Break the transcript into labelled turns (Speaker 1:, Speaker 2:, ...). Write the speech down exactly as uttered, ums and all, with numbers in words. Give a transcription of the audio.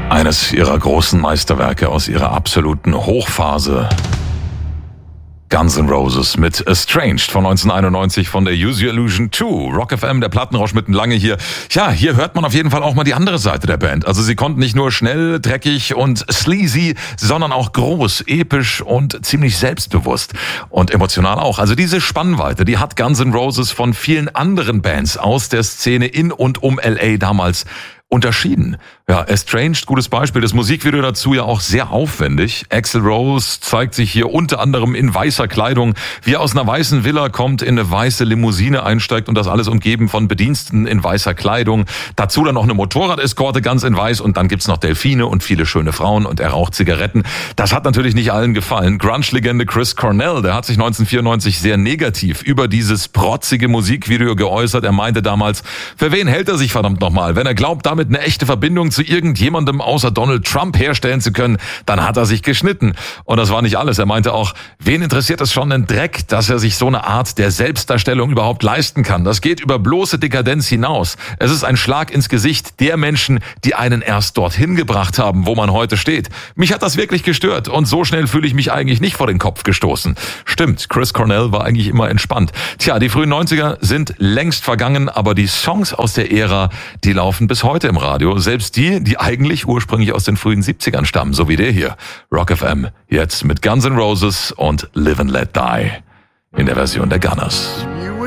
Speaker 1: Eines ihrer großen Meisterwerke aus ihrer absoluten Hochphase. Guns N' Roses mit Estranged von neunzehnhunderteinundneunzig von der Use Your Illusion zwei. Rock F M, der Plattenrausch mitten lange hier. Ja, hier hört man auf jeden Fall auch mal die andere Seite der Band. Also sie konnten nicht nur schnell, dreckig und sleazy, sondern auch groß, episch und ziemlich selbstbewusst. Und emotional auch. Also diese Spannweite, die hat Guns N' Roses von vielen anderen Bands aus der Szene in und um L A damals unterschieden. Ja, Estranged, gutes Beispiel. Das Musikvideo dazu ja auch sehr aufwendig. Axl Rose zeigt sich hier unter anderem in weißer Kleidung, wie er aus einer weißen Villa kommt, in eine weiße Limousine einsteigt und das alles umgeben von Bediensteten in weißer Kleidung. Dazu dann noch eine Motorradeskorte ganz in weiß und dann gibt's noch Delfine und viele schöne Frauen und er raucht Zigaretten. Das hat natürlich nicht allen gefallen. Grunge-Legende Chris Cornell, der hat sich neunzehnhundertvierundneunzig sehr negativ über dieses protzige Musikvideo geäußert. Er meinte damals, für wen hält er sich verdammt nochmal? Wenn er glaubt, damit eine echte Verbindung zu irgendjemandem außer Donald Trump herstellen zu können, dann hat er sich geschnitten. Und das war nicht alles. Er meinte auch, wen interessiert es schon einen Dreck, dass er sich so eine Art der Selbstdarstellung überhaupt leisten kann? Das geht über bloße Dekadenz hinaus. Es ist ein Schlag ins Gesicht der Menschen, die einen erst dorthin gebracht haben, wo man heute steht. Mich hat das wirklich gestört und so schnell fühle ich mich eigentlich nicht vor den Kopf gestoßen. Stimmt, Chris Cornell war eigentlich immer entspannt. Tja, die frühen neunziger sind längst vergangen, aber die Songs aus der Ära, die laufen bis heute im Radio. Selbst die, die eigentlich ursprünglich aus den frühen siebzigern stammen, so wie der hier. Rock F M, jetzt mit Guns N' Roses und Live and Let Die in der Version der Gunners.